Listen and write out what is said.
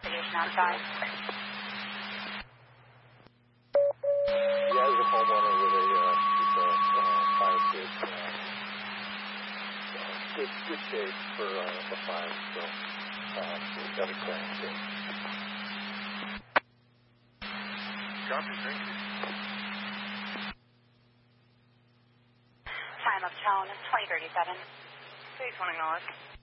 investigation outside. Yeah, there's a homeowner with a fire pit. Good shape for the fire, so we've got a crash in. Copy, thank you. Time of tone is 2037. 320 north.